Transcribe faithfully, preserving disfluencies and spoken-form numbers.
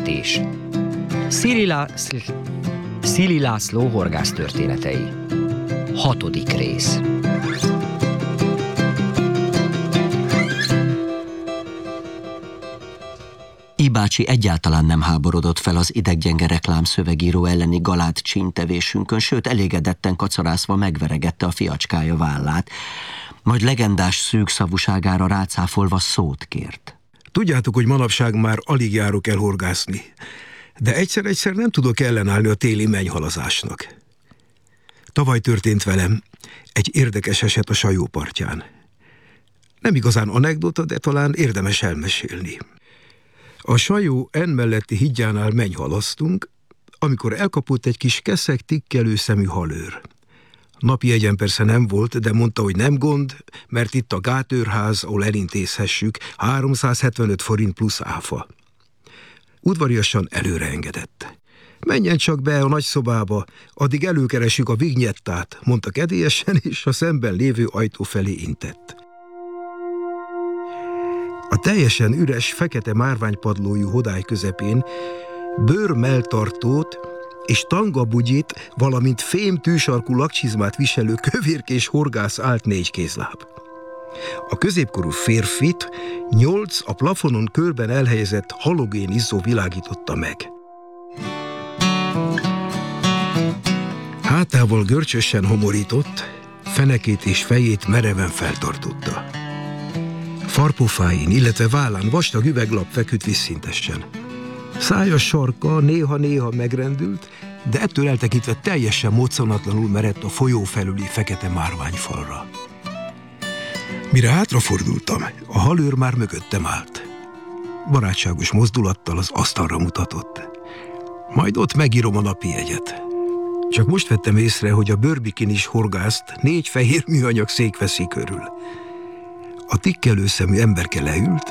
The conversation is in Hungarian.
Küldetés. Szili, Lá... Szili László horgász történetei. Hatodik rész. I bácsi egyáltalán nem háborodott fel az ideggyenge reklámszövegíró elleni galát csíntevésünkön, sőt elégedetten kacarászva megveregette a fiacskája vállát, majd legendás szűk szavúságára rácáfolva szót kért. Tudjátok, hogy manapság már alig járok el horgászni, de egyszer-egyszer nem tudok ellenállni a téli mennyhalazásnak. Tavaly történt velem egy érdekes eset a Sajó partján. Nem igazán anekdota, de talán érdemes elmesélni. A Sajó en melletti hídjánál mennyhalaztunk, amikor elkapott egy kis keszeg tikkelő szemű halőr. Napi egyen persze nem volt, de mondta, hogy nem gond, mert itt a gátőrház, ahol elintézhessük, háromszázhetvenöt forint plusz áfa. Udvariasan előre engedett. Menjen csak be a nagyszobába, addig előkeressük a vignettát, mondta kedélyesen, és a szemben lévő ajtó felé intett. A teljesen üres, fekete márványpadlójú hodály közepén bőrmelltartót és tangabugyit, valamint fém tűsarkú lakcsizmát viselő kövérkés horgász állt négy kézláb. A középkorú férfit nyolc a plafonon körben elhelyezett halogén izzó világította meg. Hátával görcsösen homorított, fenekét és fejét mereven feltartotta. Farpofáin, illetve vállán vastag üveglap feküdt vízszintesen. Szája sarka néha-néha megrendült, de ettől eltekintve teljesen moccanatlanul merett a folyó felüli fekete márványfalra. Mire hátrafordultam, a halőr már mögöttem állt. Barátságos mozdulattal az asztalra mutatott. Majd ott megírom a napi jegyet. Csak most vettem észre, hogy a bőrbikinis horgászt négy fehér műanyag szék veszi körül. A tikkelő szemű emberke leült,